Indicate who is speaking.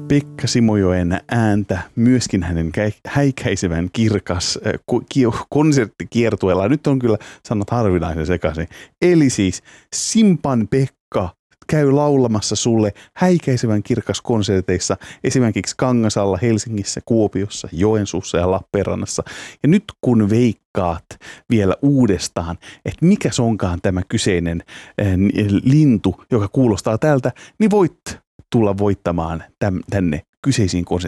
Speaker 1: Pekka Simojoen ääntä, myöskin hänen häikäisevän kirkas konserttikiertueella. Nyt on kyllä sanat harvinaisen sekaisin. Eli siis Simpan Pekka käy laulamassa sulle häikäisevän kirkas konserteissa esimerkiksi Kangasalla, Helsingissä, Kuopiossa, Joensuussa ja Lappeenrannassa. Ja nyt kun veikkaat vielä uudestaan, että mikä onkaan tämä kyseinen lintu, joka kuulostaa tältä, niin voit tulla voittamaan tänne kyseisiin konserttiin.